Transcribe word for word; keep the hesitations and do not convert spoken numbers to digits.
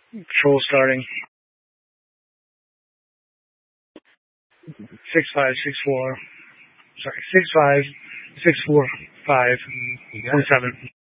Control starting. Six five six four. Sorry, six five six four five one seven.